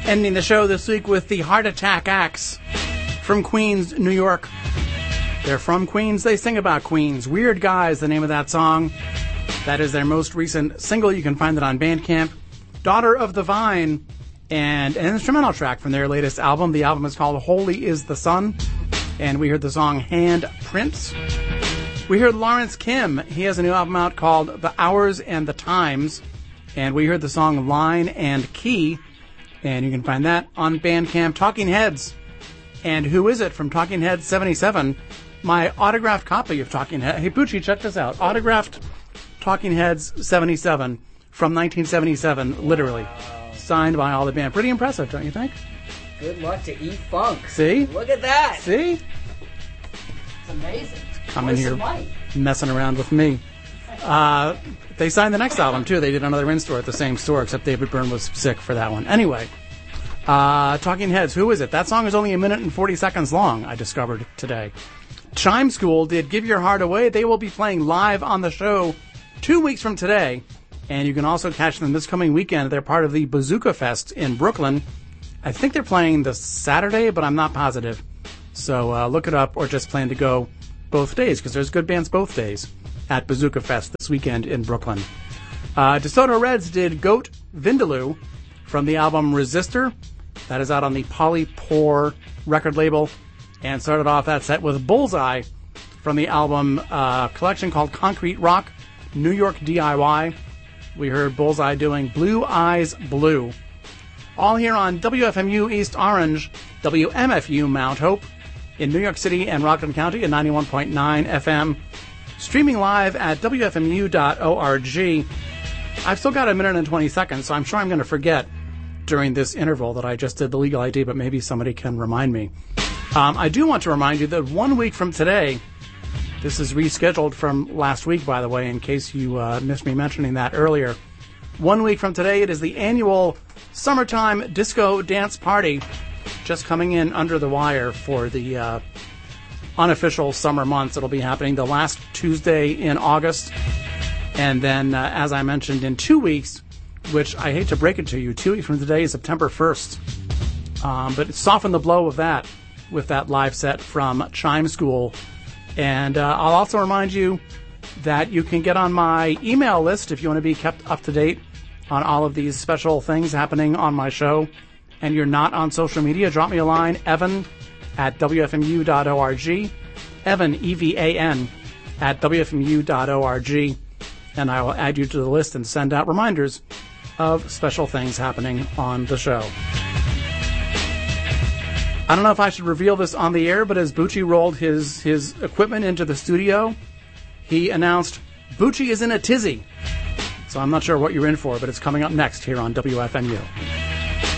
Ending the show this week with the Heart Attack Acts from Queens, New York. They're from Queens. They sing about Queens. Weird Guys, the name of that song. That is their most recent single. You can find it on Bandcamp. Daughter of the Vine, and an instrumental track from their latest album. The album is called Holy is the Sun, and we heard the song Handprints. We heard Lawrence Kim. He has a new album out called The Hours and the Times, and we heard the song Line and Key, and you can find that on Bandcamp. Talking Heads, and Who Is It from Talking Heads 77. My autographed copy of Talking Heads. Hey, Poochie, check this out. Autographed Talking Heads 77 from 1977, literally. Signed by all the band. Pretty impressive, don't you think? Good luck to E-Funk. See? Look at that. See? It's amazing. Coming here messing around with me. They signed the next album, too. They did another in-store at the same store, except David Byrne was sick for that one. Anyway, Talking Heads, Who Is It? That song is only 1 minute and 40 seconds long, I discovered today. Chime School did Give Your Heart Away. They will be playing live on the show 2 weeks from today. And you can also catch them this coming weekend. They're part of the Bazooka Fest in Brooklyn. I think they're playing this Saturday, but I'm not positive. So look it up or just plan to go both days, because there's good bands both days at Bazooka Fest this weekend in Brooklyn. DeSoto Reds did Goat Vindaloo from the album Resistor. That is out on the Polypore record label. And started off that set with Bullseye from the album collection called Concrete Rock, New York DIY. We heard Bullseye doing Blue Eyes Blue. All here on WFMU East Orange, WMFU Mount Hope in New York City and Rockland County at 91.9 FM. Streaming live at WFMU.org. I've still got 1 minute and 20 seconds, so I'm sure I'm going to forget during this interval that I just did the legal ID, but maybe somebody can remind me. I do want to remind you that 1 week from today, this is rescheduled from last week, by the way, in case you missed me mentioning that earlier. 1 week from today, it is the annual Summertime Disco Dance Party, just coming in under the wire for the unofficial summer months. It'll be happening the last Tuesday in August. And then, as I mentioned, in 2 weeks, which I hate to break it to you, 2 weeks from today is September 1st. But soften the blow of that with that live set from Chime School. And I'll also remind you that you can get on my email list if you want to be kept up to date on all of these special things happening on my show. And you're not on social media, drop me a line, evan@wfmu.org, Evan, E-V-A-N, @wfmu.org, and I will add you to the list and send out reminders of special things happening on the show. I don't know if I should reveal this on the air, but as Bucci rolled his equipment into the studio, he announced, Bucci is in a tizzy. So I'm not sure what you're in for, but it's coming up next here on WFMU.